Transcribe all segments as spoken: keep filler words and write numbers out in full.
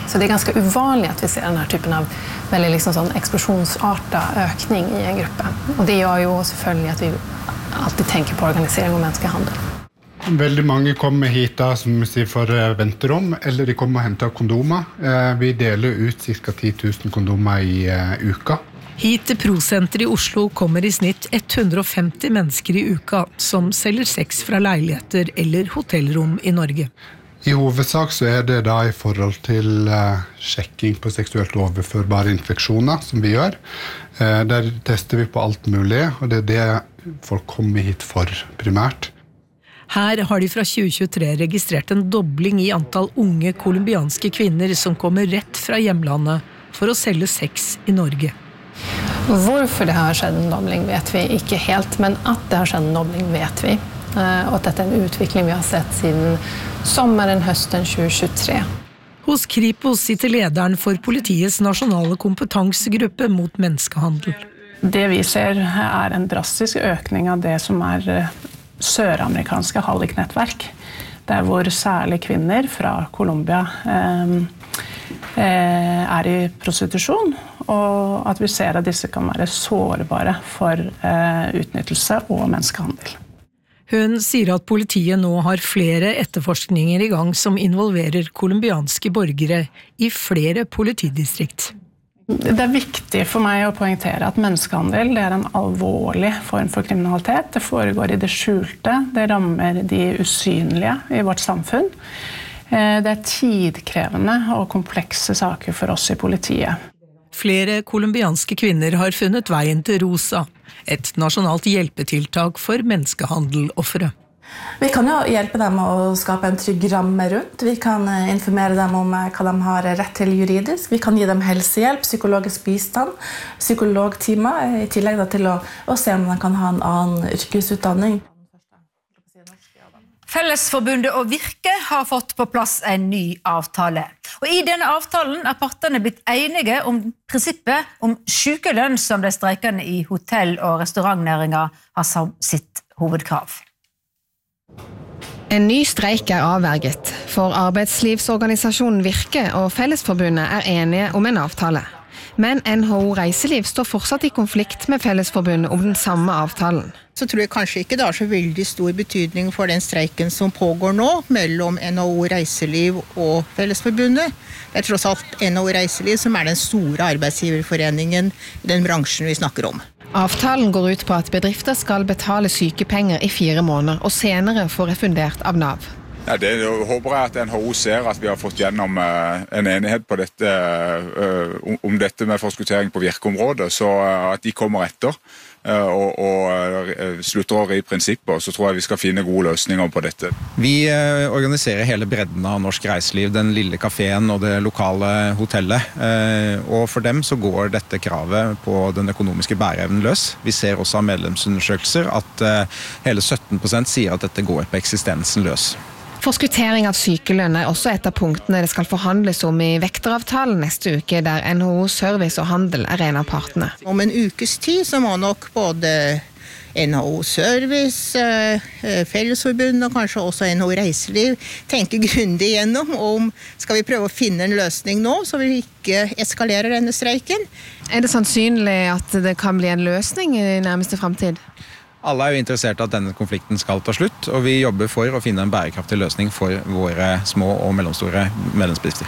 Så det är ganska ovanligt att vi ser den här typen av väldigt liksom sån explosionsartad ökning i en grupp. Och det gör ju selvfølgelig att vi alltid tänker på organisering och menneskehandel. Veldig mange kommer hit da, som vi sier, for venterom, eller de kommer og henter kondomer. Vi deler ut cirka ti tusen kondomer i uka. Hit til Prosenter i Oslo kommer i snitt hundre og femti mennesker i uka som selger sex fra leiligheter eller hotellrom i Norge. I hovedsak så er det da i forhold til uh, sjekking på seksuelt overførbare infeksjoner som vi gjør. Uh, der tester vi på alt mulig, og det er det folk kommer hit for primært. Her har de fra tjue tjuetre registrert en dobling i antall unge kolumbianske kvinner som kommer rett fra hjemlandet for å selge sex i Norge. Hvorfor det har skjedd en dobling vet vi ikke helt, men at det har skjedd en dobling vet vi. Uh, og at dette er en utvikling vi har sett siden sommeren, høsten tjue tjuetre. Hos Kripos sitter lederen for politiets nasjonale kompetansegruppe mot menneskehandel. Det vi ser er en drastisk økning av det som er søramerikanske halliknettverk, der hvor særlig kvinner fra Colombia eh, er i prostitusjon, og at vi ser at disse kan være sårbare for eh, utnyttelse og menneskehandel. Hun sier at politiet nå har flere etterforskninger i gang som involverer kolumbianske borgere i flere politidistrikt. Det er viktig for meg å poengtere at menneskehandel det er en alvorlig form for kriminalitet. Det foregår i det skjulte, det rammer de usynlige i vårt samfunn. Det er tidkrevende og komplekse saker for oss i politiet. Flere kolumbianske kvinner har funnet veien til Rosa, et nasjonalt hjelpetiltak for menneskehandeloffere. Vi kan jo hjelpe dem å skape en trygg ramme rundt. Vi kan informere dem om hva de har rett til juridisk. Vi kan gi dem helsehjelp, psykologisk bistand, psykologtimer, i tillegg til å, å se om de kan ha en annen yrkesutdanning. Fellesforbundet og Virke har fått på plass en ny avtale. Og i denne avtalen er partene blitt enige om prinsippet om sykelønn som de streikende i hotell- og restaurantnæringa har som sitt hovedkrav. En ny streik er avverget, for arbeidslivsorganisasjonen Virke og Fellesforbundet er enige om en avtale. Men N H O Reiseliv står fortsatt i konflikt med Fellesforbundet om den samme avtalen. Så tror jeg kanskje ikke det har så veldig stor betydning for den streiken som pågår nå mellom N H O Reiseliv og Fellesforbundet. Det er tross alt N H O Reiseliv som er den store arbeidsgiverforeningen i den bransjen vi snakker om. Avtalen går ut på at bedrifter skal betale sykepenger i fire måneder og senere få refundert av Nav. Ja, det håper jeg at N H O ser at vi har fått gjennom en enighet på dette, om dette med forskuttering på virkeområdet, så at de kommer etter og, og slutter å ri prinsipper, så tror jeg vi skal finne gode løsninger på dette. Vi organiserer hele bredden av norsk reiseliv, den lille kaféen og det lokale hotellet, og for dem så går dette kravet på den økonomiske bæreevnen løs. Vi ser også av medlemsundersøkelser at hele sytten prosent sier at dette går på eksistensen løs. Forskuttering av sykelønn er også et av punktene det skal forhandles om i vekteravtalen neste uke, der N H O Service og Handel er en av partene. Om en ukes tid så må nok både N H O Service, Fellesforbundet og kanskje også N H O Reiseliv tenke grundig igjennom om skal vi prøve å finne en løsning nå, så vi ikke eskalerer denne streiken. Er det sannsynlig at det kan bli en løsning i nærmeste fremtid? Alle er jo interessert i at denne konflikten skal ta slutt, og vi jobber for å finne en bærekraftig løsning for våre små og mellomstore medlemsbedrifter.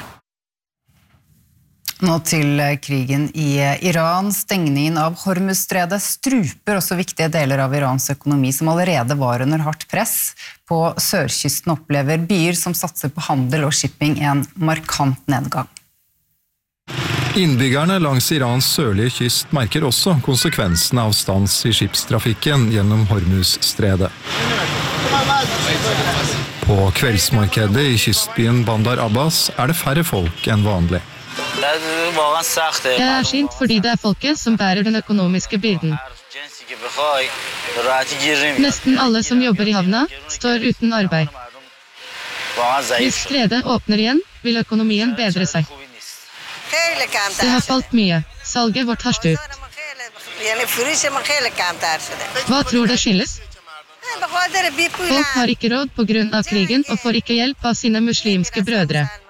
Nå til krigen i Iran. Stengningen av Hormuzstredet struper også viktige deler av Irans økonomi, som allerede var under hardt press. På sørkysten opplever byer som satser på handel og shipping en markant nedgang. Innbyggerne langs Irans sørlige kyst merker også konsekvensene av stans i skipstrafikken gjennom Hormuzstredet. På kveldsmarkedet i kystbyen Bandar Abbas er det færre folk enn vanlig. Jeg er sint fordi det er folket som bærer den økonomiske byrden. Nesten alle som jobber i havna står uten arbeid. Hvis stredet åpner igjen, vil økonomien bedre seg. Det har falt mye. Salget vårt har stupt. Hva tror det skyldes? Folk har ikke råd på grunn av krigen og får ikke hjelp av sine muslimske brødre.